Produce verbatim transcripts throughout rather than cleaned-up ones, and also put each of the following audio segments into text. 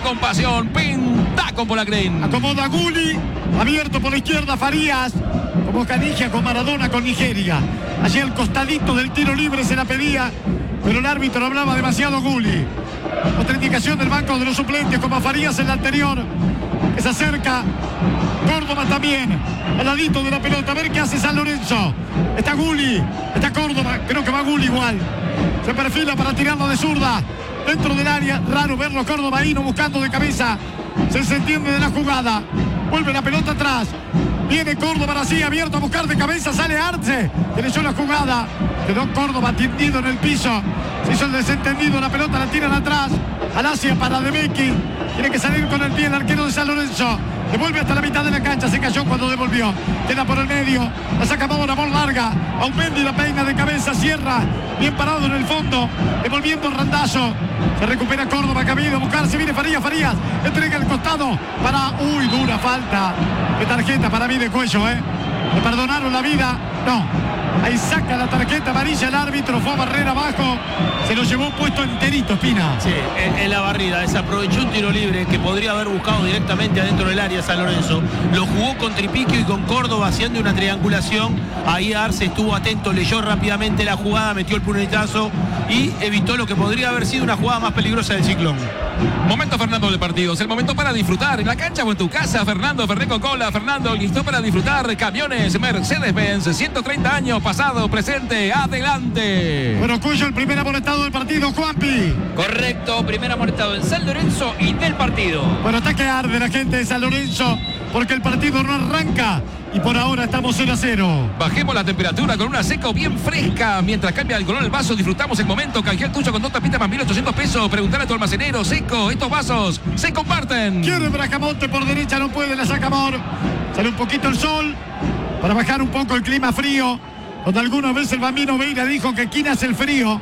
con pasión. Pinta con Polacrín. Acomoda Gulli. Abierto por la izquierda Farías. Como Canigia con Maradona con Nigeria. Allí al costadito del tiro libre se la pedía, pero el árbitro hablaba demasiado Gulli. Otra indicación del banco de los suplentes, como Farías en la anterior, que se acerca. Córdoba también, al ladito de la pelota. A ver qué hace San Lorenzo. Está Gulli, está Córdoba. Creo que va Gulli igual. Se perfila para tirarlo de zurda dentro del área. Raro verlo a Córdoba ahí, no buscando de cabeza. Se desentiende de la jugada. Vuelve la pelota atrás. Viene Córdoba así, abierto a buscar de cabeza. Sale Arce, que leyó la jugada. Quedó Córdoba tendido en el piso. Se hizo el desentendido, la pelota la tiran atrás. Alasia para Debecki. Tiene que salir con el pie el arquero de San Lorenzo. Devuelve hasta la mitad de la cancha. Se cayó cuando devolvió. Queda por el medio. La saca Babona, bola larga. Aumendi la peina de cabeza. Cierra. Bien parado en el fondo. Devolviendo el randazo. Se recupera Córdoba. Camino a buscarse. Viene Farías. Farías. Entrega el costado para... Uy, dura falta. Qué tarjeta para mí de Cuello, ¿eh? Le perdonaron la vida. No. Ahí saca la tarjeta amarilla el árbitro. Fue a barrera abajo. Se lo llevó puesto enterito, Espina. Sí, en, en la barrida. Desaprovechó un tiro libre que podría haber buscado directamente adentro del área San Lorenzo. Lo jugó con Tripiquio y con Córdoba haciendo una triangulación. Ahí Arce estuvo atento, leyó rápidamente la jugada, metió el puñetazo y evitó lo que podría haber sido una jugada más peligrosa del Ciclón. Momento, Fernando, del partido. Es el momento para disfrutar en la cancha o en tu casa. Fernando Ferré Coca-Cola. Fernando, listo para disfrutar. Camiones Mercedes-Benz. ciento treinta años, pasado, presente, adelante. Bueno, Cuello, el primer amonestado del partido, Juanpi. Correcto, primer amonestado en San Lorenzo y del partido. Bueno, está que arde la gente de San Lorenzo porque el partido no arranca. Y por ahora estamos cero a cero. Bajemos la temperatura con una seco bien fresca. Mientras cambia el color del vaso, disfrutamos el momento. Canjea el tuyo con dos tapitas más mil ochocientos pesos. Preguntale a tu almacenero. Seco, estos vasos se comparten. Quiere Bracamonte por derecha, no puede, la saca Amor. Sale un poquito el sol para bajar un poco el clima frío. Donde alguna vez el Bambino Veira dijo que Quina es el frío.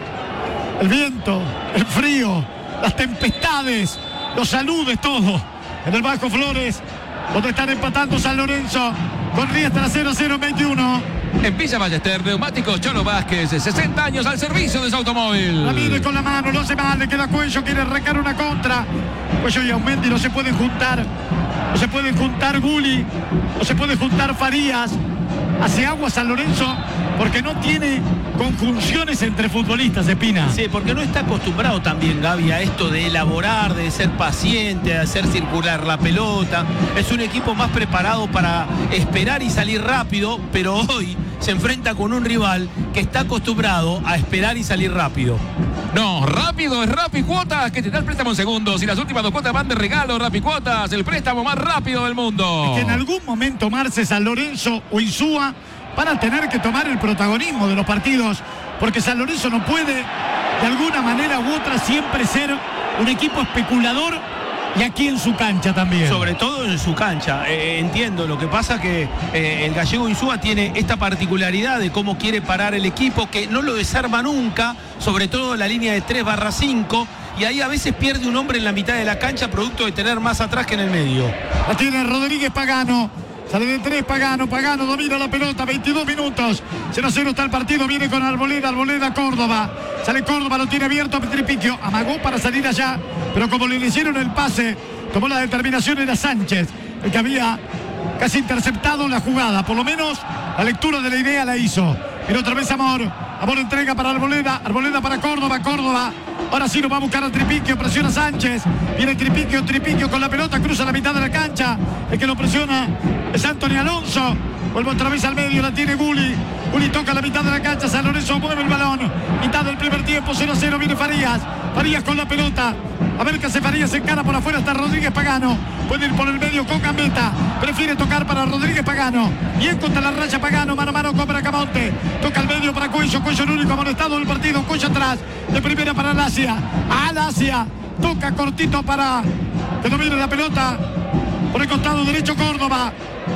El viento, el frío, las tempestades, los saludes, todo. En el Bajo Flores, donde están empatando San Lorenzo con Riestra cero a cero en veintiuno. En Villa Ballester, Neumáticos Cholo Vázquez, sesenta años al servicio de su automóvil. La mide con la mano, no se mal, le queda Cuello, quiere arrancar una contra. Cuello y Aumendi no se pueden juntar. No se pueden juntar Gulli, no se puede juntar Farías. Hace agua San Lorenzo porque no tiene conjunciones entre futbolistas, Espina. Sí, porque no está acostumbrado también Gaby a esto de elaborar, de ser paciente, de hacer circular la pelota. Es un equipo más preparado para esperar y salir rápido, pero hoy se enfrenta con un rival que está acostumbrado a esperar y salir rápido. No, rápido es Rappi Cuotas, que te da el préstamo en segundos y las últimas dos cuotas van de regalo. Rappi Cuotas, el préstamo más rápido del mundo. Es que en algún momento Marce, San Lorenzo o Insúa van a tener que tomar el protagonismo de los partidos, porque San Lorenzo no puede de alguna manera u otra siempre ser un equipo especulador. Y aquí en su cancha también. Sobre todo en su cancha. Eh, entiendo, lo que pasa que eh, el gallego Insúa tiene esta particularidad de cómo quiere parar el equipo, que no lo desarma nunca, sobre todo en la línea de tres barra cinco, y ahí a veces pierde un hombre en la mitad de la cancha, producto de tener más atrás que en el medio. La tiene Rodríguez Pagano. Sale de tres Pagano, Pagano domina la pelota, veintidós minutos. cero a cero está el partido, viene con Arboleda, Arboleda Córdoba. Sale Córdoba, lo tiene abierto a Tripiquio. Amagó para salir allá, pero como le hicieron el pase, tomó la determinación, era Sánchez, el que había casi interceptado la jugada. Por lo menos la lectura de la idea la hizo. Pero otra vez Amor. Amor entrega para Arboleda, Arboleda para Córdoba, Córdoba. Ahora sí lo va a buscar a Tripiquio, presiona Sánchez. Viene Tripiquio, Tripiquio con la pelota, cruza la mitad de la cancha. El que lo presiona es Antonio Alonso. Vuelve otra vez al medio, la tiene Gulli. Gulli toca la mitad de la cancha, San Lorenzo mueve el balón. Mitad del primer tiempo, cero a cero, viene Farías. Farías con la pelota. A ver qué hace Farías, se encara por afuera hasta Rodríguez Pagano. Puede ir por el medio con Gambetta. Prefiere tocar para Rodríguez Pagano. Bien contra la raya Pagano, mano a mano con Bracamonte. Toca el medio para Cuello, Cuello el único amonestado del partido. Cuello atrás, de primera para Alasia. Alasia, toca cortito para que domine la pelota. Por el costado derecho Córdoba.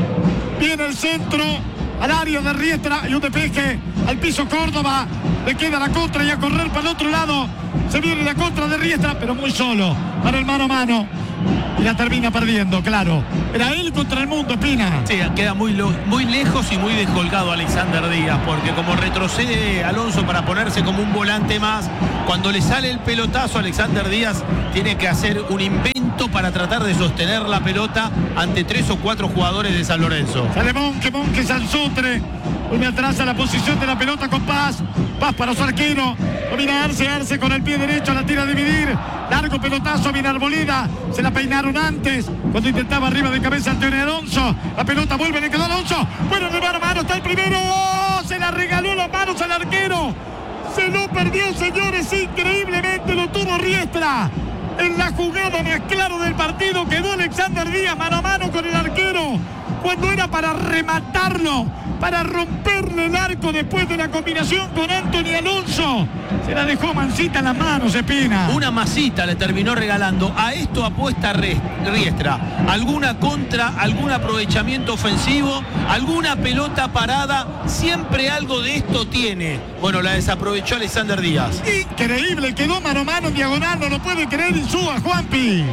Viene el centro al área de Riestra y un despeje al piso Córdoba. Le queda la contra y a correr para el otro lado. Se viene la contra de Riestra, pero muy solo para el mano a mano. y la termina perdiendo, claro. Era él contra el mundo, Espina. Sí, queda muy, lo, muy lejos y muy descolgado Alexander Díaz, porque como retrocede Alonso para ponerse como un volante más, cuando le sale el pelotazo, Alexander Díaz tiene que hacer un invento para tratar de sostener la pelota ante tres o cuatro jugadores de San Lorenzo. Sale Monje, Monje, Sansutre. Vuelve atrás a la posición de la pelota con Paz. Paz para su arquero. Domina Arce, Arce con el pie derecho, la tira a dividir. Largo pelotazo, viene Arboleda. Se la peinaron antes, cuando intentaba arriba de cabeza Antonio Alonso. La pelota vuelve, le quedó Alonso. Bueno, de mano a mano, está el primero. ¡Oh! Se la regaló las manos al arquero. Se lo perdió, señores, increíblemente lo tuvo Riestra. En la jugada más claro del partido quedó Alexander Díaz mano a mano con el arquero, cuando era para rematarlo, para romperle el arco después de la combinación con Anthony Alonso. Se la dejó mansita en las manos, Espina. Una masita le terminó regalando. A esto apuesta Riestra. Alguna contra, algún aprovechamiento ofensivo, alguna pelota parada. Siempre algo de esto tiene. Bueno, la desaprovechó Alexander Díaz. Increíble, quedó mano a mano en diagonal. No lo puede creer Insúa, Juanpi.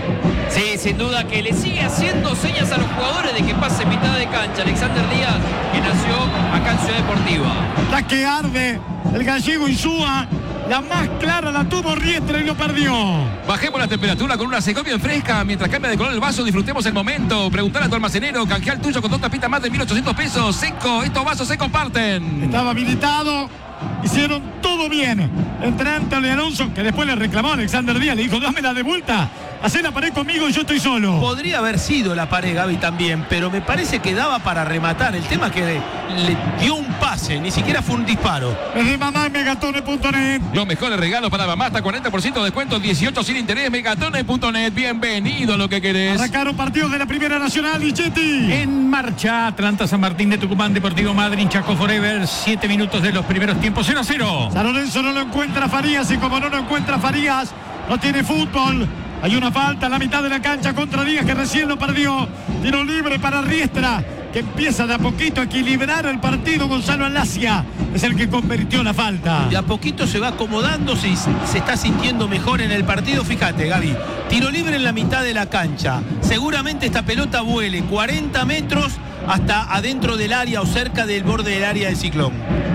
Sí, sin duda que le sigue haciendo señas a los jugadores de que pase mitad de cancha. Alexander Díaz, que nació acá en Ciudad Deportiva. La que arde el gallego Insúa. La más clara la tuvo Riestra y lo perdió. Bajemos la temperatura con una Secó bien fresca. Mientras cambia de color el vaso, disfrutemos el momento. Preguntar a tu almacenero, canjea el tuyo con dos tapitas más de mil ochocientos pesos. Seco, estos vasos se comparten. Estaba habilitado. Hicieron todo bien. Entre Anthony Alonso, que después le reclamó a Alexander Díaz, le dijo, dámela de vuelta. Hacé la pared conmigo y yo estoy solo. Podría haber sido la pared, Gaby, también, pero me parece que daba para rematar. El tema es que le, le dio un pase, ni siquiera fue un disparo. Desde mamá en megatone punto net. Los mejores regalos para mamá, hasta cuarenta por ciento de descuento, dieciocho sin interés, megatone punto net. Bienvenido a lo que querés. Arrancaron partidos de la Primera Nacional, Lichetti. En marcha, Atlanta San Martín de Tucumán, Deportivo Madryn, Chaco Forever, siete minutos de los primeros tiempos, cero a cero. San Lorenzo no lo encuentra Farías y como no lo encuentra Farías, no tiene fútbol. Hay una falta en la mitad de la cancha contra Díaz, que recién lo perdió. Tiro libre para Riestra, que empieza de a poquito a equilibrar el partido. Gonzalo Alacia es el que convirtió la falta. De a poquito se va acomodándose y se está sintiendo mejor en el partido. Fíjate, Gaby, tiro libre en la mitad de la cancha. Seguramente esta pelota vuele cuarenta metros hasta adentro del área o cerca del borde del área del Ciclón.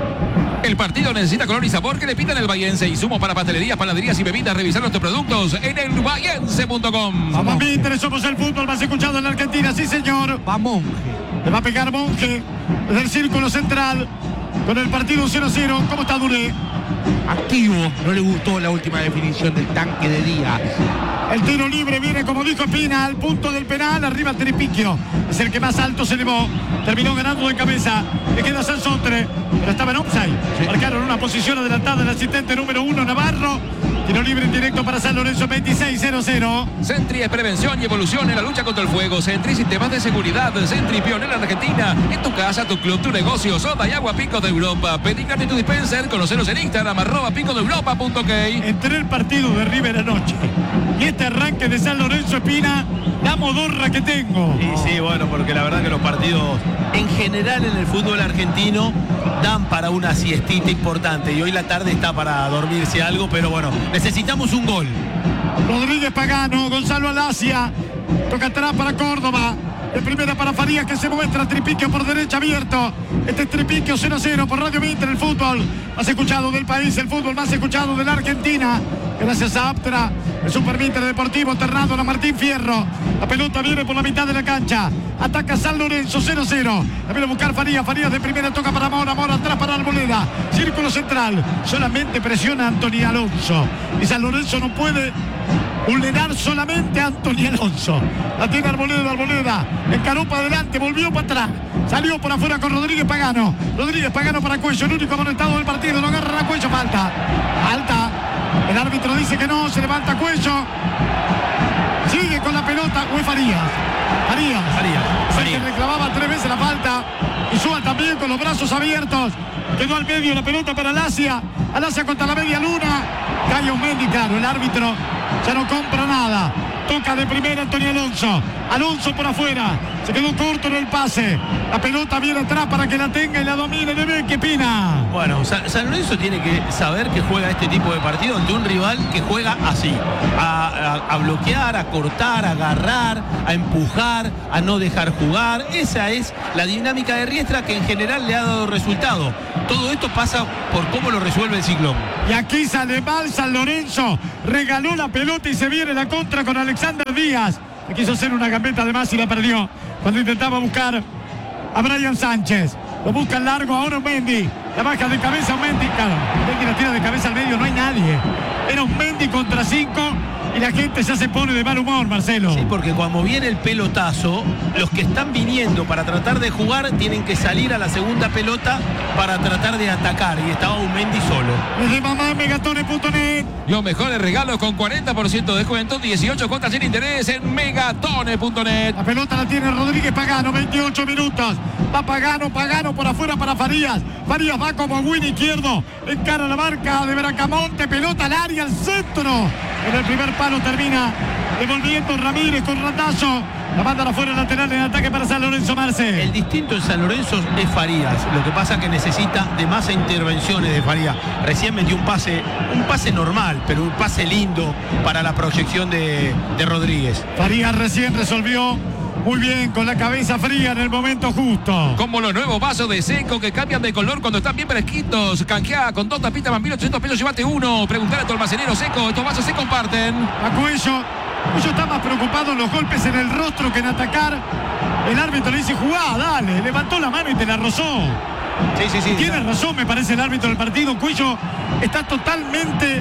El partido necesita color y sabor que le pidan el Bahiense. Insumos para pastelerías, panaderías y bebidas. Revisar nuestros productos en el bahiense punto com. Vamos, Mitre, somos el fútbol más escuchado en la Argentina, sí señor. Va Monje. Le va a pegar Monje desde el círculo central con el partido cero a cero. ¿Cómo está Duré? Activo. No le gustó la última definición del tanque de Díaz. El tiro libre viene, como dijo Espina, al punto del penal. Arriba Tripiquio. Es el que más alto se elevó. Terminó ganando de cabeza. Le queda Sansotre, pero estaba en offside. Sí. Marcaron una posición adelantada el asistente número uno, Navarro. Tiro libre en directo para San Lorenzo, veintiséis cero cero. Sentry es prevención y evolución en la lucha contra el fuego. Sentry, sistemas de seguridad. Sentry, pionera en Argentina. En tu casa, tu club, tu negocio. Soda y agua Pico de Europa. Pedí tu dispenser. Conoceros en Instagram, arroba pico de europa punto ok. Entré el partido de River anoche. Y este arranque de San Lorenzo, Espina, la modorra que tengo. Y sí, bueno, porque la verdad que los partidos en general en el fútbol argentino dan para una siestita importante. Y hoy la tarde está para dormirse algo, pero bueno, necesitamos un gol. Rodríguez Pagano, Gonzalo Alacia. Toca atrás para Córdoba. De primera para Farías, que se muestra. Tripiquio por derecha abierto. Este es Tripiquio cero a cero por Radio Mitre, el fútbol más escuchado del país, el fútbol más escuchado de la Argentina. Gracias a Aptra, el Super Mitre Deportivo, Ternado, la Martín Fierro. La pelota viene por la mitad de la cancha. Ataca San Lorenzo, cero a cero. La viene a buscar Farías. Farías de primera toca para Mora. Mora atrás para Arboleda. Círculo central. Solamente presiona a Anthony Alonso. Y San Lorenzo no puede vulnerar solamente a Anthony Alonso. La tiene Arboleda, Arboleda. Encaró para adelante, volvió para atrás. Salió por afuera con Rodríguez Pagano. Rodríguez Pagano para Cuello, el único amonestado del partido. Lo agarra a Cuello, falta. Falta. El árbitro dice que no, se levanta Cuello. Sigue con la pelota. Fue Farías. Farías. Farías. Farías. Que reclamaba tres veces la falta. Y Suba también con los brazos abiertos. Quedó al medio la pelota para Alacia. Alacia contra la media luna. Cayo Mendy, claro, el árbitro ya no compra nada. Toca de primera Antonio Alonso. Alonso por afuera. Se quedó corto en el pase. La pelota viene atrás para que la tenga y la domine. De ver qué opina. Bueno, San, San Lorenzo tiene que saber que juega este tipo de partido ante un rival que juega así. A, a, a bloquear, a cortar, a agarrar, a empujar, a no dejar jugar. Esa es la dinámica de Riestra que en general le ha dado resultado. Todo esto pasa por cómo lo resuelve el Ciclón. Y aquí sale mal San Lorenzo. Regaló la pelota y se viene la contra con Alexander Díaz. Le quiso hacer una gambeta de más y la perdió cuando intentaba buscar a Brian Sánchez. Lo busca largo ahora Mendy. La baja de cabeza Mendy. Claro, Mendy la tira de cabeza al medio, no hay nadie. Era un Mendy contra cinco y la gente ya se pone de mal humor, Marcelo. Sí, porque cuando viene el pelotazo, los que están viniendo para tratar de jugar tienen que salir a la segunda pelota para tratar de atacar. Y estaba un Mendy solo. Desde mamá en megatone punto net. Los mejores regalos con cuarenta por ciento de descuento, dieciocho cuotas sin interés en megatone punto net. La pelota la tiene Rodríguez Pagano, veintiocho minutos. Va Pagano, Pagano por afuera para Farías. Farías va como win izquierdo. Encara la marca de Bracamonte. Pelota al área, al centro. En el primer palo termina devolviendo Ramírez con randazo. La manda afuera lateral en ataque para San Lorenzo. Marce. El distinto en San Lorenzo es Farías. Lo que pasa que necesita de más intervenciones de Farías. Recién metió un pase, un pase normal, pero un pase lindo para la proyección de, de Rodríguez. Farías recién resolvió muy bien con la cabeza fría en el momento justo. Como los nuevos vasos de Seco que cambian de color cuando están bien fresquitos. Canjeá con dos tapitas más mil ochocientos pesos, llévate uno. Preguntar a tu almacenero Seco. Estos vasos se comparten. A Cuello. Cuello está más preocupado en los golpes en el rostro que en atacar. El árbitro le dice, jugá, dale. Levantó la mano y te la rozó. Sí, sí, sí. Tiene razón, me parece, el árbitro del partido. Cuello está totalmente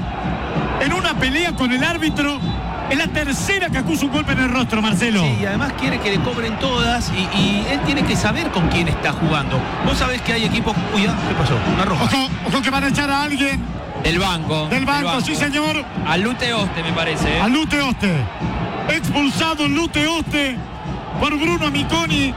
en una pelea con el árbitro. Es la tercera que acusa un golpe en el rostro, Marcelo. Sí, y además quiere que le cobren todas y, y él tiene que saber con quién está jugando. Vos sabés que hay equipos... Uy, ¿qué pasó? Una roja. Ojo, ojo que van a echar a alguien. Del banco. Del banco, banco. Sí, señor. A Lute Oste, me parece. ¿eh? A Lute Oste. Expulsado Lute Oste por Bruno Miconi.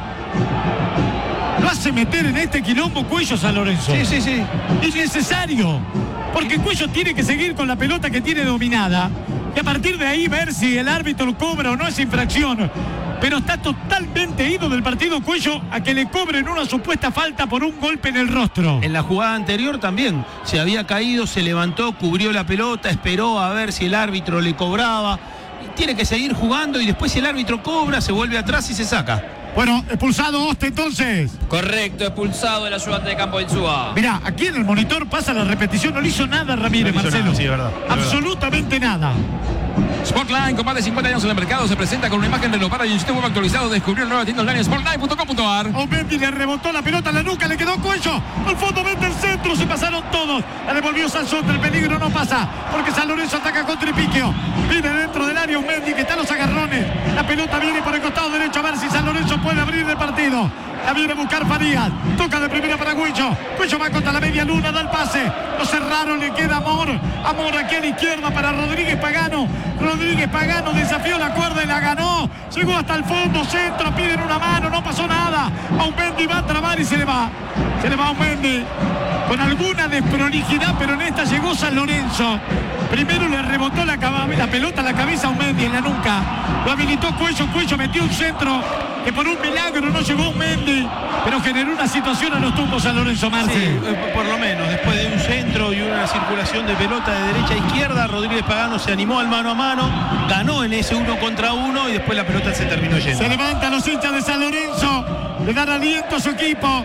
Lo hace meter en este quilombo Cuello San Lorenzo. Sí, sí, sí. Innecesario. Porque Cuello tiene que seguir con la pelota que tiene dominada. Y a partir de ahí ver si el árbitro cobra o no esa infracción. Pero está totalmente ido del partido Cuello a que le cobren una supuesta falta por un golpe en el rostro. En la jugada anterior también se había caído, se levantó, cubrió la pelota, esperó a ver si el árbitro le cobraba. Tiene que seguir jugando y después si el árbitro cobra se vuelve atrás y se saca. Bueno, expulsado Oste entonces. Correcto, expulsado el ayudante de campo del Insúa. Mirá, aquí en el monitor pasa la repetición, no le hizo nada Ramírez, no Marcelo. Nada, sí, es verdad, es absolutamente verdad. nada. Sportline, con más de cincuenta años en el mercado, se presenta con una imagen renovada y un sistema web actualizado. Descubrió la nueva tienda online sportline punto com punto ar. Mendy le rebotó la pelota en la nuca, le quedó Cuello. Al fondo vende el centro, se pasaron todos. La devolvió Sansón, el peligro no pasa, porque San Lorenzo ataca con Tripiquio. Viene dentro del área un Mendy que está a los agarrones. La pelota viene por el costado derecho a ver si San Lorenzo puede abrir el partido. La viene a buscar Farías. Toca de primera para Cuello. Cuello va contra la media luna, da el pase. Lo cerraron, le queda Amor. Amor aquí a la izquierda para Rodríguez Pagano. Rodríguez Pagano desafió la cuerda y la ganó. Llegó hasta el fondo, centro, piden una mano, no pasó nada. Aumendi va a trabar y se le va. Se le va Aumendi. Con alguna desprolijidad, pero en esta llegó San Lorenzo. Primero le rebotó la, la pelota a la cabeza a Aumendi en la nuca. Lo habilitó Cuello. Cuello metió un centro que por un milagro no llegó Aumendi, pero generó una situación a los tumbos San Lorenzo. Marce. Sí, por lo menos, después de un centro y una circulación de pelota de derecha a izquierda, Rodríguez Pagano se animó al mano a mano, ganó en ese uno contra uno y después la pelota se terminó yendo. Se levantan los hinchas de San Lorenzo, le dan aliento a su equipo,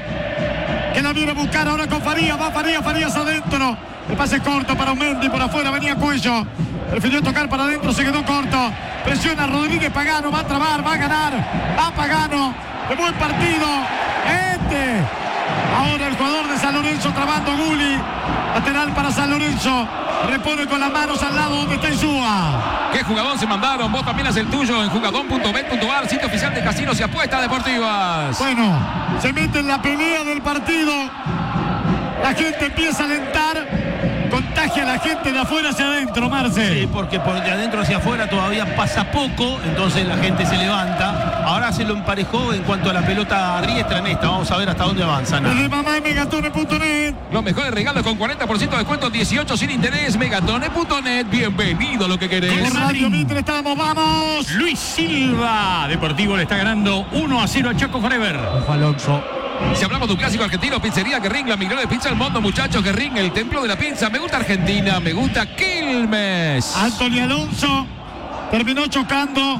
que la viene a buscar ahora con Farías. Va Farías, Farías adentro. El pase corto para Aumendi, por afuera venía Cuello. Prefirió tocar para adentro, se quedó corto. Presiona Rodríguez Pagano, va a trabar, va a ganar. Va Pagano, de buen partido. Este. Ahora el jugador de San Lorenzo trabando Gulli. Lateral para San Lorenzo. Repone con las manos al lado donde está Insúa. ¿Qué jugador se mandaron? Vos también haz el tuyo en jugadón punto bet punto ar, sitio oficial de casinos y apuestas deportivas. Bueno, se mete en la pelea del partido. La gente empieza a alentar. contagia a la gente de afuera hacia adentro, Marce. Sí, porque por de adentro hacia afuera todavía pasa poco, entonces la gente se levanta. Ahora se lo emparejó en cuanto a la pelota Riestra en esta. Vamos a ver hasta dónde avanzan. Desde mamá en megatone punto net. Los mejores regalos con cuarenta por ciento de descuento, dieciocho sin interés. megatone punto net. Bienvenido a lo que querés. Con Radio Mitre estamos, vamos. Luis Silva. Deportivo le está ganando uno a cero a Chaco Forever. Ojo, Alonso. Si hablamos de un clásico argentino, pizzería Guerrín, la mejor de pizza del mundo, muchachos. Guerrín, el templo de la pizza. Me gusta Argentina, me gusta Quilmes. Antonio Alonso terminó chocando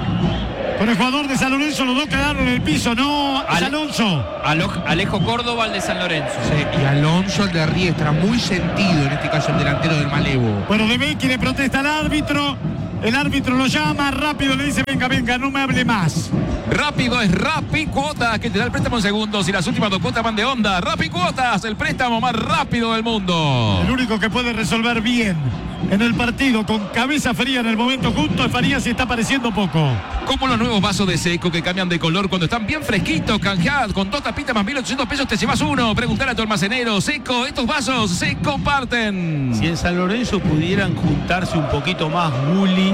con el jugador de San Lorenzo. Los dos quedaron en el piso, no es Ale- Alonso. Alo- Alejo Córdoba, el de San Lorenzo. Sí, y Alonso, el de Riestra, muy sentido en este caso el delantero del Malevo. Bueno, De Becchi le protesta al árbitro. El árbitro lo llama, rápido le dice, venga, venga, no me hable más. Rápido es Rappi Cuotas, que te da el préstamo en segundos y las últimas dos cuotas van de onda. Rappi Cuotas, el préstamo más rápido del mundo. El único que puede resolver bien en el partido con cabeza fría en el momento justo es Farías y está apareciendo poco. Como los nuevos vasos de Seco que cambian de color cuando están bien fresquitos, canjeados con dos tapitas más mil ochocientos pesos, te llevas uno. Preguntar a tu almacenero. Seco, estos vasos se comparten. Si en San Lorenzo pudieran juntarse un poquito más Gulli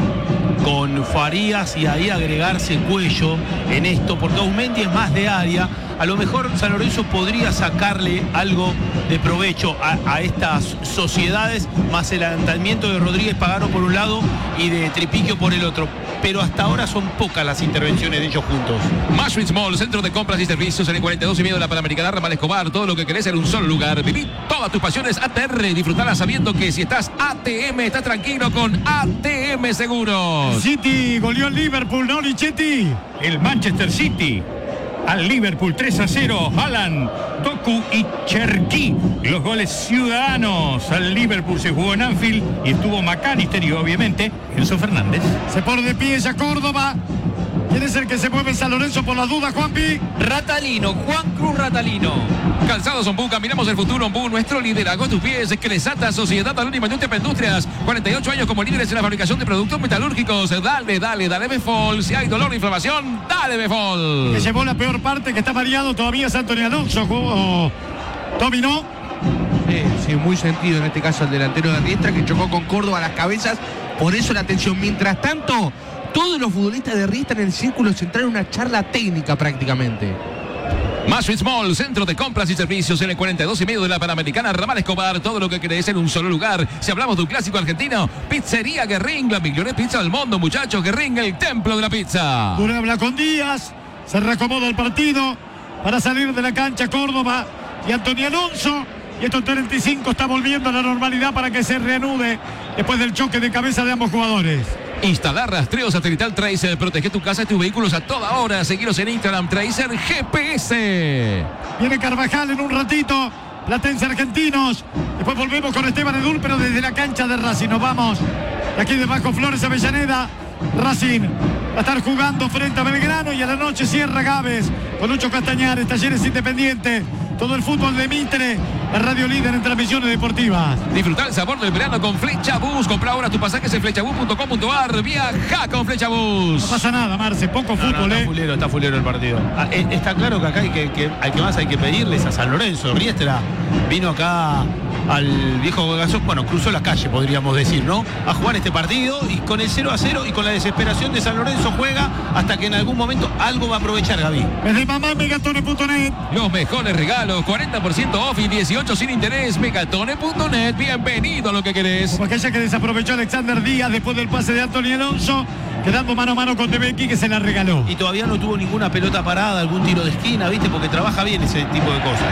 con Farías y ahí agregarse Cuello en esto, porque Aumendi es más de área, a lo mejor San Lorenzo podría sacarle algo de provecho a, a estas sociedades, más el adelantamiento de Rodríguez Pagano por un lado y de Tripiquio por el otro. Pero hasta ahora son pocas las intervenciones de ellos juntos. Mashwitz Mall, centro de compras y servicios en el cuarenta y dos y medio de la Panamericana, Ramal Escobar. Todo lo que querés en un solo lugar. Viví todas tus pasiones A T R. Disfrutala sabiendo que si estás A T M, estás tranquilo con A T M Seguros. City goleó al Liverpool, ¿no, Lichetti? El Manchester City al Liverpool tres a cero. Haaland, Doku y Cherki. Los goles ciudadanos. Al Liverpool se jugó en Anfield y estuvo McAllister y obviamente Enzo Fernández. Se pone de pie ya Córdoba. ¿Quién es el que se mueve en San Lorenzo por las dudas, Juanpi? Ratalino, Juan Cruz Ratalino. Calzados Ombú, caminamos el futuro Ombú, nuestro liderazgo a tus pies. Cresata, Sociedad Anónima Industria Industrias. cuarenta y ocho años como líderes en la fabricación de productos metalúrgicos. Dale, dale, dale Befol. Si hay dolor o inflamación, dale Befol. Que llevó la peor parte, que está variado todavía es Antonio Alonso. Jugó Dominó. Sí, sí, muy sentido en este caso el delantero de Riestra, que chocó con Córdoba a las cabezas. Por eso la atención. Mientras tanto, todos los futbolistas de Riestra en el círculo central, una charla técnica prácticamente. Mashwitz Mall, centro de compras y servicios en el cuarenta y dos y medio de la Panamericana, Ramal Escobar. Todo lo que querés en un solo lugar. Si hablamos de un clásico argentino, pizzería Guerrín, la mejor pizza del mundo, muchachos. Guerrín, el templo de la pizza. Dura habla con Díaz. Se reacomoda el partido para salir de la cancha Córdoba y Antonio Alonso. Y estos treinta y cinco está volviendo a la normalidad para que se reanude después del choque de cabeza de ambos jugadores. Instalar rastreo satelital Tracer. Protege tu casa y tus vehículos a toda hora. Seguiros en Instagram, Tracer G P S. Viene Carvajal en un ratito. Platense Argentinos. Después volvemos con Esteban Edul, pero desde la cancha de Racing. Nos vamos de aquí debajo Flores Avellaneda. Racing va a estar jugando frente a Belgrano y a la noche cierra Gávez con Lucho Castañares, Talleres Independiente. Todo el fútbol de Mitre, la radio líder en transmisiones deportivas. Disfrutar el sabor del verano con Flecha Bus. Compra ahora tus pasajes en flechabus punto com punto ar. Viaja con Flecha Bus. No pasa nada, Marce, poco No, no, fútbol, está ¿eh? fulero, está fulero el partido. Ah, eh, está claro que acá hay que, que, hay que más hay que pedirles a San Lorenzo. Riestra vino acá al viejo Gasón, bueno, cruzó la calle, podríamos decir, ¿no? A jugar este partido y con el cero a cero y con la desesperación de San Lorenzo juega hasta que en algún momento algo va a aprovechar Gaby. Desde mamá megatone punto net. Los mejores regalos, cuarenta por ciento off y dieciocho sin interés. megatone punto net. Bienvenido a lo que querés. Como aquella que desaprovechó Alexander Díaz después del pase de Antonio Alonso, quedando mano a mano con De Becchi, que se la regaló. Y todavía no tuvo ninguna pelota parada, algún tiro de esquina, ¿viste? Porque trabaja bien ese tipo de cosas.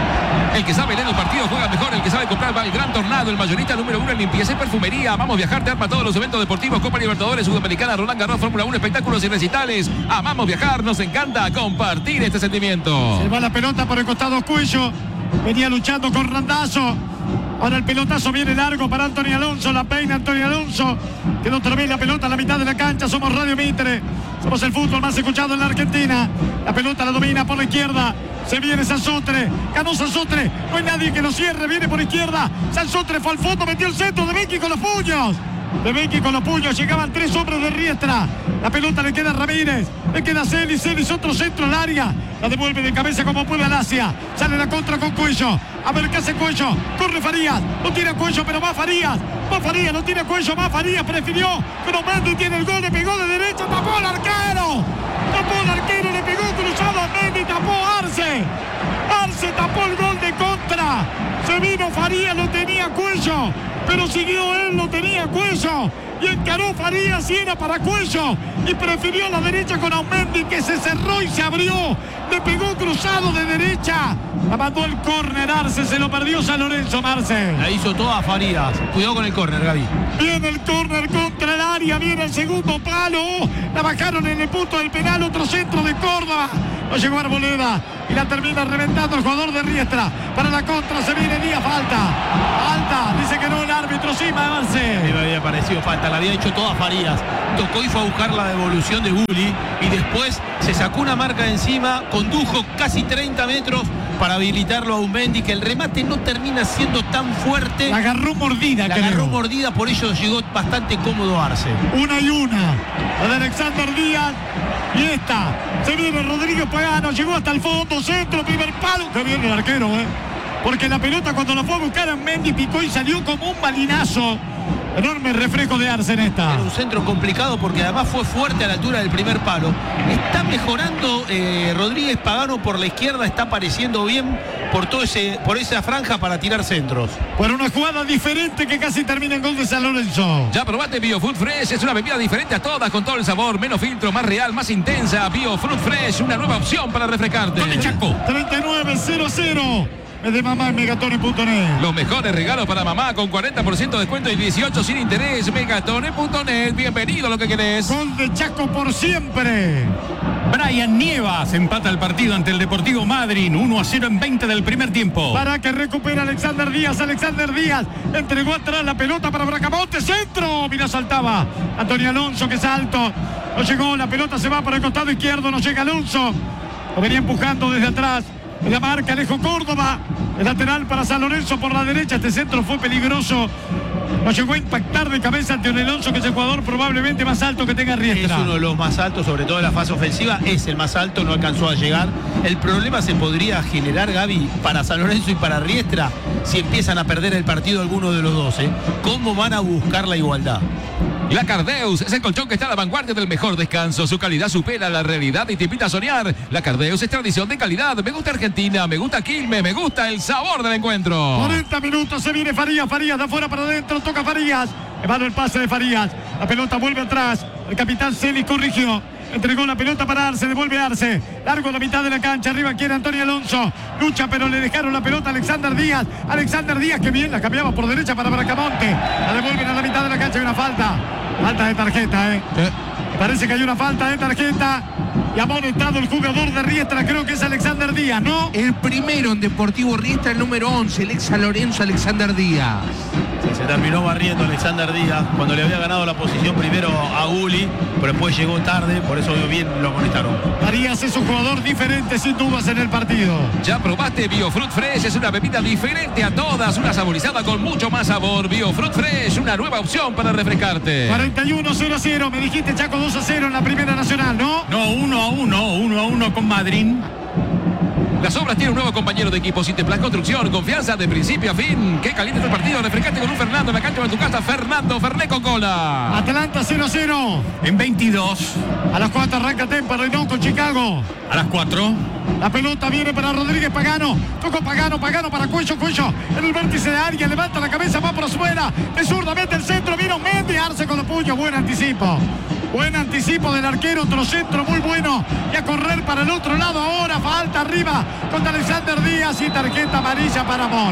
El que sabe leer el partido juega mejor. El que sabe comprar va al Gran Tornado, el mayorista número uno en limpieza y perfumería. Vamos a viajar, te arma todos los eventos deportivos, Copa Libertadores, Sudamericana, Roland Garros, Fórmula uno, espectáculos y recitales. Amamos viajar, nos encanta compartir este sentimiento. Se va la pelota por el costado Cuello. Venía luchando con Randazo. Ahora el pelotazo viene largo para Antonio Alonso. La peina Antonio Alonso. Quedó otra vez la pelota a la mitad de la cancha. Somos Radio Mitre. Somos el fútbol más escuchado en la Argentina. La pelota la domina por la izquierda. Se viene Sansotre. Ganó Sansotre. No hay nadie que lo cierre. Viene por izquierda. Sansotre fue al fondo. Metió el centro de Becchi con los puños. de Becky con los puños. Llegaban tres hombres de Riestra. La pelota le queda a Ramírez. Le queda a Celis. Celis otro centro al área. La devuelve de cabeza como puede al Asia. Sale la contra con Cuello. A ver qué hace Cuello. Corre Farías. No tiene a Cuello, pero va Farías. Va Farías. No tiene a Cuello. Va Farías. Prefirió. Pero Mendy tiene el gol. Le pegó de derecha. Tapó al arquero. Tapó al arquero. Le pegó cruzado a Mendy. Tapó a Arce. Arce tapó el gol de contra. Se vino Farías. Lo tenía Cuello. Pero siguió él. Lo tenía Cuello. Y encaró Farías y era para Cuello. Y prefirió la derecha con Aumendi, que se cerró y se abrió. Le pegó cruzado de derecha. La mandó el córner Arce. Se lo perdió San Lorenzo, Marce. La hizo toda Farías. Cuidado con el córner, Gaby. Viene el córner contra el área. Viene el segundo palo. La bajaron en el punto del penal. Otro centro de Córdoba. No llegó Arboleda. Y la termina reventando el jugador de Riestra. Para la contra se viene Díaz. Falta. Falta. Dice que no el árbitro. Sí, Marce. Me había parecido falta. La había hecho toda Farías. Tocó y fue a buscar la devolución de Gulli. Y después se sacó una marca de encima. Condujo casi treinta metros para habilitarlo a Aumendi, que el remate no termina siendo tan fuerte. La agarró mordida. La creo. agarró mordida, por ello llegó bastante cómodo Arce. Una y una. La de Alexander Díaz. Y esta. Se viene Rodríguez Pagano. Llegó hasta el fondo. Centro. Primer palo. Que viene el arquero, ¿eh? Porque la pelota cuando la fue a buscar a Mendy picó y salió como un balinazo. Enorme reflejo de Arce en esta. Era un centro complicado porque además fue fuerte a la altura del primer palo. Está mejorando eh, Rodríguez Pagano por la izquierda, está apareciendo bien por, todo ese, por esa franja para tirar centros. Por una jugada diferente que casi termina en gol de San Lorenzo. Ya probaste BioFruit Fresh, es una bebida diferente a todas, con todo el sabor, menos filtro, más real, más intensa. BioFruit Fresh, una nueva opción para refrescarte. Gol de Chaco. treinta y nueve cero cero. Es de mamá en megatone punto net. Los mejores regalos para mamá con cuarenta por ciento de descuento y dieciocho sin interés. megatone punto net. Bienvenido a lo que querés. Gol de Chaco por siempre. Brian Nievas empata el partido ante el Deportivo Madryn. uno a cero en veinte del primer tiempo. Para que recupera Alexander Díaz. Alexander Díaz entregó atrás la pelota para Bracamonte. Centro. Mira, saltaba Antonio Alonso, que salto. No llegó. La pelota se va para el costado izquierdo. No llega Alonso. Lo venía empujando desde atrás. En la marca Alejo Córdoba. El lateral para San Lorenzo por la derecha. Este centro fue peligroso. No llegó a impactar de cabeza ante un Alonso, que es el jugador probablemente más alto que tenga Riestra. Es uno de los más altos, sobre todo en la fase ofensiva. Es el más alto, no alcanzó a llegar. El problema se podría generar, Gaby, para San Lorenzo y para Riestra si empiezan a perder el partido alguno de los dos. ¿eh? ¿Cómo van a buscar la igualdad? La Cardeus es el colchón que está a la vanguardia del mejor descanso. Su calidad supera la realidad y te invita a soñar. La Cardeus es tradición de calidad. Me gusta Argentina, me gusta Quilmes, me gusta el sabor del encuentro. cuarenta minutos, se viene Farías. Farías de afuera para adentro, toca Farías. Evado el pase de Farías. La pelota vuelve atrás. El capitán Celis corrigió. Entregó la pelota para Arce, devuelve Arce. Largo la mitad de la cancha, arriba quiere Antonio Alonso. Lucha, pero le dejaron la pelota a Alexander Díaz. Alexander Díaz, que bien, la cambiaba por derecha para Bracamonte. La devuelven a la mitad de la cancha, hay una falta. Falta de tarjeta, ¿eh? Eh. Parece que hay una falta de tarjeta. Y amonestado el jugador de Riestra, creo que es Alexander Díaz, ¿no? El primero en Deportivo Riestra, el número once, el ex San Lorenzo, Alexander Díaz. Sí, se terminó barriendo Alexander Díaz cuando le había ganado la posición primero a Gulli, pero después llegó tarde, por eso bien lo amonestaron. Farías es un jugador diferente sin dudas en el partido. Ya probaste BioFruit Fresh, es una bebida diferente a todas, una saborizada con mucho más sabor. BioFruit Fresh, una nueva opción para refrescarte. cuarenta y uno cero a cero, me dijiste Chaco dos a cero en la Primera Nacional, ¿no? No, uno a uno, uno a uno con Madryn. Las Obras tiene un nuevo compañero de equipo, Cinteplas Construcción, confianza de principio a fin. Qué caliente es el partido, refrescate con un Fernando en la cancha de tu casa. Fernando Ferné con cola. Atlanta cero a cero. En veintidós. A las cuatro arranca Tempa, Reynón con Chicago. A las cuatro. La pelota viene para Rodríguez Pagano. Tocó Pagano, Pagano para Cuello, Cuello. En el vértice de área, levanta la cabeza, va por afuera. De zurda, mete el centro, vino Mendy, Arce con los puños. Buen anticipo. Buen anticipo del arquero, otro centro muy bueno. Y a correr para el otro lado ahora. Falta arriba contra Alexander Díaz y tarjeta amarilla para Amor.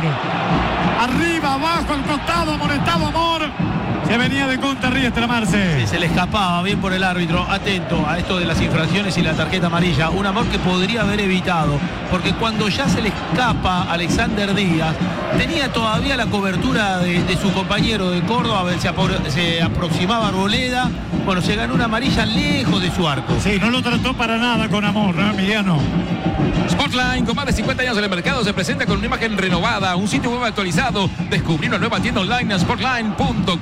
Arriba, abajo, al costado, amonestado Amor. Se venía de contra Riestra, Marce. Sí, se le escapaba bien por el árbitro. Atento a esto de las infracciones y la tarjeta amarilla. Un Amor que podría haber evitado. Porque cuando ya se le escapa a Alexander Díaz, tenía todavía la cobertura de, de su compañero de Córdoba. Se, apro- se aproximaba Arboleda. Bueno, se ganó una amarilla lejos de su arco. Sí, no lo trató para nada con Amor, ¿no, Emiliano? Sportline, con más de cincuenta años en el mercado, se presenta con una imagen renovada, un sitio web actualizado. Descubrí una nueva tienda online en sportline punto com punto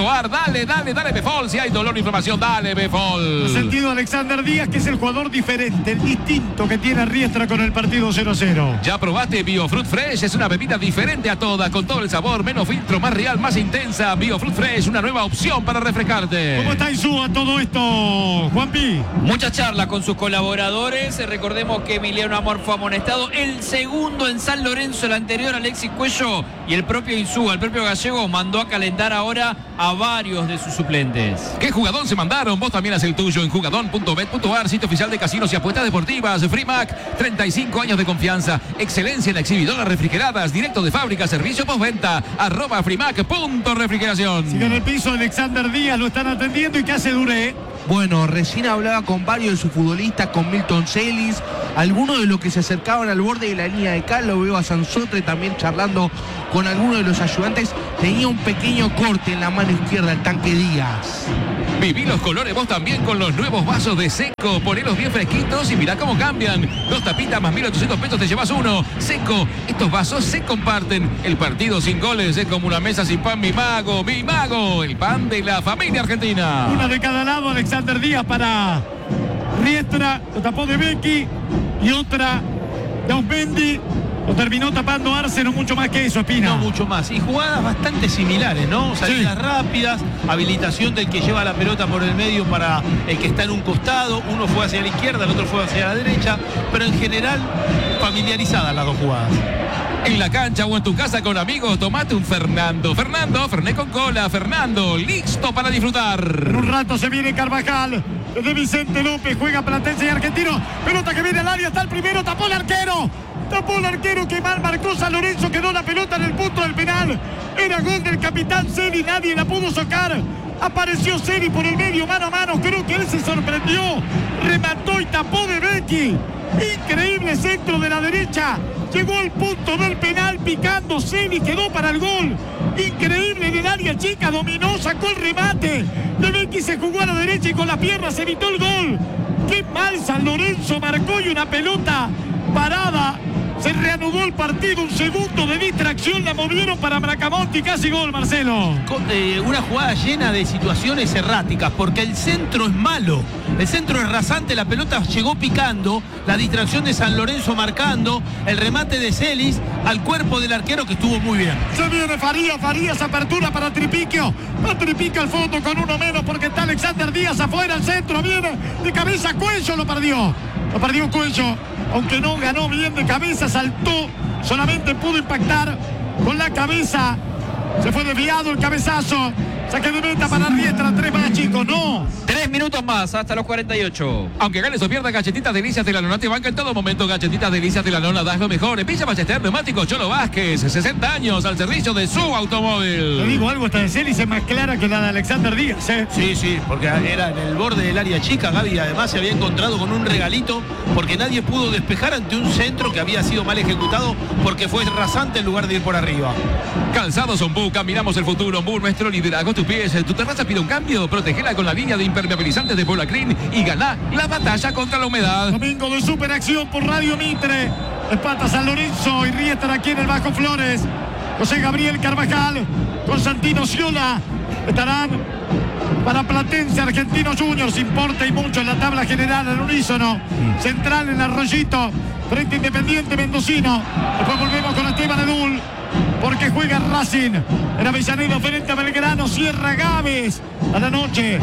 punto ar. Dale, dale, dale Befol. Si hay dolor o inflamación, dale Befol. Ha sentido Alexander Díaz, que es el jugador diferente, el distinto que tiene Riestra con el partido cero cero. ¿Ya probaste BioFruit Fresh? Es una bebida diferente a todas, con todo el sabor, menos filtro, más real, más intensa. BioFruit Fresh, una nueva opción para refrescarte. ¿Cómo está Insúa todo esto, Juanpi? Muchas charlas con sus colaboradores. Recordemos que Emiliano Amor fue amonestado. El segundo en San Lorenzo, el anterior Alexis Cuello. Y el propio Insúa, el propio Gallego, mandó a calentar ahora a varios de sus suplentes. ¿Qué jugadón se mandaron? Vos también haz el tuyo en jugadón punto bet punto ar, sitio oficial de casinos y apuestas deportivas. Freemac, treinta y cinco años de confianza. Excelencia en exhibidoras refrigeradas. Directo de fábrica, servicio postventa. Arroba Freemac punto refrigeración. Sigue en el piso Alexander Díaz, lo están atendiendo. ¿Y qué hace Duré? Bueno, recién hablaba con varios de sus futbolistas, con Milton Celis, algunos de los que se acercaban al borde de la línea de cal. Lo veo a Sansotre también charlando con algunos de los ayudantes. Tenía un pequeño corte en la mano izquierda el tanque Díaz. Viví los colores vos también con los nuevos vasos de Seco. Ponelos bien fresquitos y mirá cómo cambian. Dos tapitas más mil ochocientos pesos te llevas uno. Seco, estos vasos se comparten. El partido sin goles es como una mesa sin pan. Mi mago, mi mago, el pan de la familia argentina. Una de cada lado, Alexander Díaz para Riestra, lo tapó de Becky, y otra de Ausmendi. Lo terminó tapando Arce, no mucho más que eso, Espina. No mucho más. Y jugadas bastante similares, ¿no? Salidas Sí. rápidas, habilitación del que lleva la pelota por el medio para el que está en un costado. Uno fue hacia la izquierda, el otro fue hacia la derecha. Pero en general, familiarizadas las dos jugadas. En la cancha o en tu casa con amigos, tomate un Fernando. Fernando, Fernet con cola. Fernando, listo para disfrutar. En un rato se viene Carvajal. De Vicente López, juega Platense y Argentino. Pelota que viene al área, está el primero, tapó el arquero. Tapó el arquero, que mal marcó San Lorenzo, quedó la pelota en el punto del penal. Era gol del capitán Celi, nadie la pudo sacar. Apareció Celi por el medio, mano a mano, creo que él se sorprendió. Remató y tapó de Becky. Increíble centro de la derecha. Llegó al punto del penal picando Celi, quedó para el gol. Increíble en el área chica, dominó, sacó el remate. De Becky se jugó a la derecha y con las piernas evitó el gol. Qué mal San Lorenzo marcó, y una pelota parada. Se reanudó el partido, un segundo de distracción, la movieron para Bracamonte y casi gol, Marcelo. Con, eh, una jugada llena de situaciones erráticas, porque el centro es malo, el centro es rasante, la pelota llegó picando, la distracción de San Lorenzo marcando, el remate de Celis al cuerpo del arquero, que estuvo muy bien. Se viene Farías, Farías, apertura para Tripiquio. Va Tripiquio al fondo con uno menos porque está Alexander Díaz afuera, el centro viene de cabeza, Cuello lo perdió. Lo perdió Cuello, aunque no ganó bien de cabeza, saltó, solamente pudo impactar con la cabeza. Se fue desviado el cabezazo. Saque de meta para Riestra, tres más, chicos, no. Tres minutos más, hasta los cuarenta y ocho. Aunque ganes o pierdas, Galletitas Delicias de la Lona te banca en todo momento. Galletitas Delicias de la Lona, das lo mejor. En Villa Ballester, Neumáticos Cholo Vázquez, sesenta años al servicio de su automóvil. Te digo algo, esta de Celis es más clara que la de Alexander Díaz, ¿eh? Sí, sí, porque era en el borde del área chica. Gaby además se había encontrado con un regalito, porque nadie pudo despejar ante un centro que había sido mal ejecutado, porque fue rasante en lugar de ir por arriba. Calzados Ombú, caminamos el futuro. Ombú, nuestro liderazgo, tus pies. Tu terraza pide un cambio, protegela con la línea de impermeabilizantes de Polacrin y ganá la batalla contra la humedad. Domingo de superacción por Radio Mitre. Empata San Lorenzo y Riestra aquí en el Bajo Flores. José Gabriel Carvajal con Santino Ciola estarán para Platense, Argentinos Juniors. Importa y mucho en la tabla general al unísono. Central en Arroyito, frente Independiente Mendocino. Después volvemos con Esteban Edul, porque juega Racing en Avellaneda frente a Belgrano. Cierra Gámez a la noche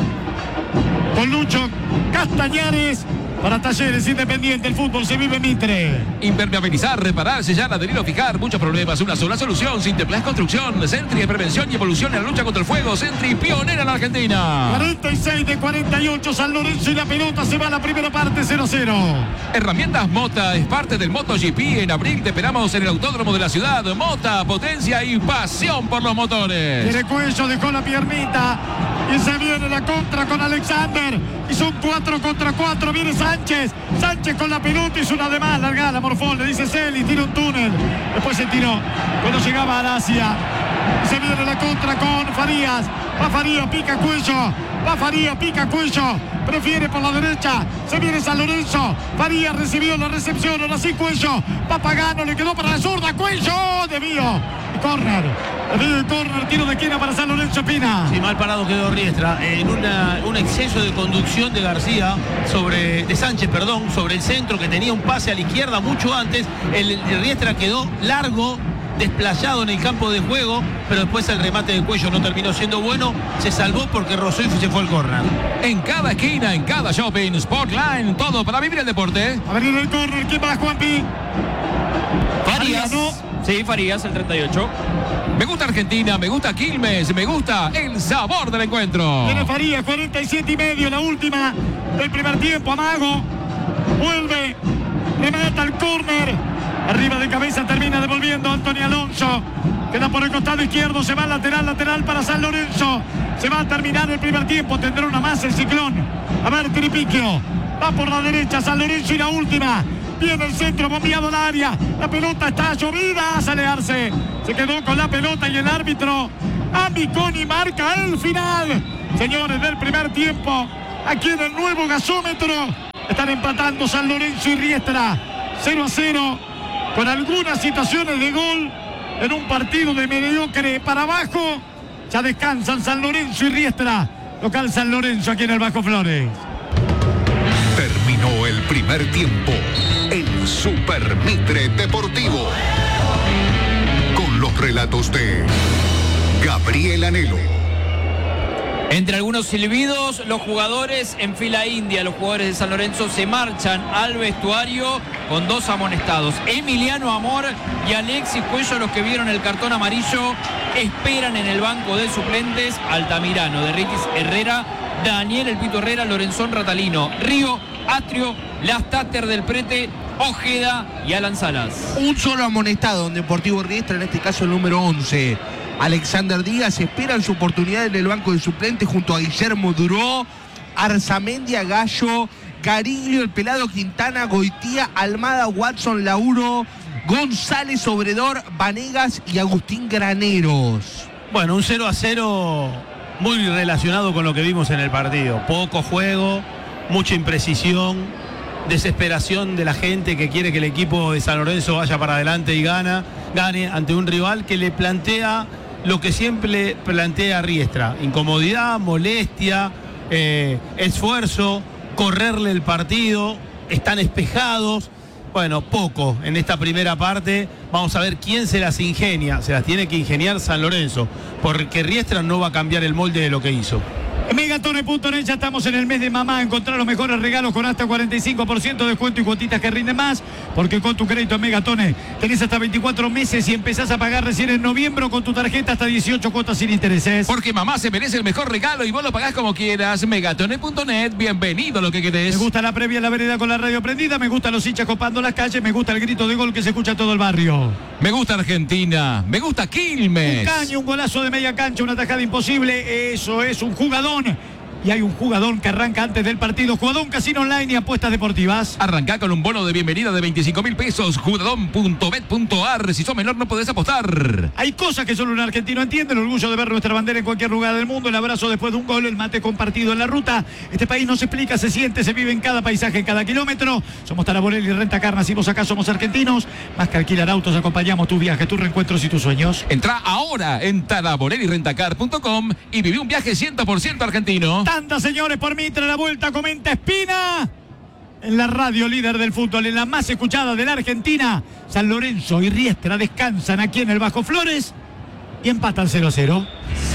con Lucho Castañares. Para Talleres Independiente, el fútbol se vive en Mitre. Impermeabilizar, reparar, sellar, adherir o fijar. Muchos problemas, una sola solución. Sinteplas Construcción. Sentry de prevención y evolución en la lucha contra el fuego. Sentry, pionera en la Argentina. cuarenta y seis de cuarenta y ocho, San Lorenzo, y la pelota se va a la primera parte, cero cero. Herramientas Mota es parte del MotoGP. En abril te esperamos en el Autódromo de la ciudad. Mota, potencia y pasión por los motores. Tiene Cuello, dejó la piernita y se viene la contra con Alexander. Y son cuatro contra cuatro. Viene Sánchez. Sánchez con la pelota, hizo una de más. Largada, Morfón, le dice Celi, tira un túnel. Después se tiró cuando llegaba a Aracia. se viene la contra con Farías. Va Farías, pica cuello. Va Farías, pica cuello. Prefiere por la derecha. Se viene San Lorenzo. Farías recibió la recepción. Ahora sí Cuello. Va Pagano. Le quedó para la zurda. Cuello. Desvío. Córner. Desvío y córner. Tiro de esquina para San Lorenzo. Pina. Sí, mal parado quedó Riestra. En una, un exceso de conducción de García sobre. De Sánchez, perdón. Sobre el centro que tenía un pase a la izquierda mucho antes. El, el Riestra quedó largo, desplayado en el campo de juego, pero después el remate de Cuello no terminó siendo bueno, se salvó porque rozó y se fue al córner. En cada esquina, en cada shopping, Sportline, todo para vivir el deporte. A venir el córner, ¿quién va, Juanpi? Farías. ¿no? Sí, Farías, el treinta y ocho. Me gusta Argentina, me gusta Quilmes, me gusta el sabor del encuentro. Tiene Farías, cuarenta y siete y medio, la última del primer tiempo. Amago, vuelve, remata el córner. Arriba de cabeza termina devolviendo Antonio Alonso. Queda por el costado izquierdo. Se va lateral, lateral para San Lorenzo. Se va a terminar el primer tiempo. Tendrá una más el Ciclón. A ver, Tripiquio. Va por la derecha San Lorenzo y la última. Viene el centro, bombeado al área. La pelota está llovida. A salearse. Se quedó con la pelota y el árbitro Amiconi marca el final. Señores, del primer tiempo. Aquí en el nuevo gasómetro. Están empatando San Lorenzo y Riestra. cero a cero. Con algunas situaciones de gol en un partido de mediocre para abajo. Ya descansan San Lorenzo y Riestra. Local San Lorenzo aquí en el Bajo Flores. Terminó el primer tiempo en Super Mitre Deportivo. Con los relatos de Gabriel Anhelo. Entre algunos silbidos, los jugadores en fila india, los jugadores de San Lorenzo se marchan al vestuario con dos amonestados. Emiliano Amor y Alexis Cuello, los que vieron el cartón amarillo, esperan en el banco de suplentes Altamirano, de Ritis Herrera, Daniel El Pito Herrera, Lorenzón Ratalino, Río, Atrio, Lastater del Prete, Ojeda y Alan Salas. Un solo amonestado en Deportivo Riestra, en este caso el número once. Alexander Díaz espera en su oportunidad en el banco de suplentes junto a Guillermo Duró, Arzamendia, Gallo, Cariglio, el Pelado Quintana, Goitía, Almada, Watson, Lauro, González, Obredor, Vanegas y Agustín Graneros. Bueno, un cero a cero muy relacionado con lo que vimos en el partido. Poco juego, mucha imprecisión, desesperación de la gente que quiere que el equipo de San Lorenzo vaya para adelante y gana, gane ante un rival que le plantea lo que siempre plantea Riestra: incomodidad, molestia, eh, esfuerzo, correrle el partido, están espejados. Bueno, poco en esta primera parte. Vamos a ver quién se las ingenia. Se las tiene que ingeniar San Lorenzo, porque Riestra no va a cambiar el molde de lo que hizo. En Megatone punto net ya estamos en el mes de mamá. Encontrar los mejores regalos con hasta cuarenta y cinco por ciento de descuento y cuotitas que rinden más. Porque con tu crédito en Megatone tenés hasta veinticuatro meses y empezás a pagar recién en noviembre con tu tarjeta hasta dieciocho cuotas sin intereses. Porque mamá se merece el mejor regalo y vos lo pagás como quieras. Megatone punto net, bienvenido a lo que querés. Me gusta la previa en la vereda con la radio prendida. Me gustan los hinchas copando las calles. Me gusta el grito de gol que se escucha a todo el barrio. Me gusta Argentina. Me gusta Quilmes. Un caño, un golazo de media cancha, una tajada imposible. Eso es un jugadón. Y hay un jugador que arranca antes del partido. Jugadón Casino Online y apuestas deportivas. Arrancá con un bono de bienvenida de veinticinco mil pesos. Jugadón punto bet punto ar. Si sos menor no podés apostar. Hay cosas que solo un argentino entiende. El orgullo de ver nuestra bandera en cualquier lugar del mundo. El abrazo después de un gol. El mate compartido en la ruta. Este país no se explica, se siente, se vive en cada paisaje, en cada kilómetro. Somos Taraborelli y Renta Car. Nacimos acá, somos argentinos. Más que alquilar autos, acompañamos tu viaje, tus reencuentros y tus sueños. Entrá ahora en taraborelli rentacar punto com y viví un viaje cien por ciento argentino. Tanta, señores, por Mitre, la vuelta, comenta Espina. En la radio líder del fútbol, en la más escuchada de la Argentina, San Lorenzo y Riestra descansan aquí en el Bajo Flores y empatan cero a cero.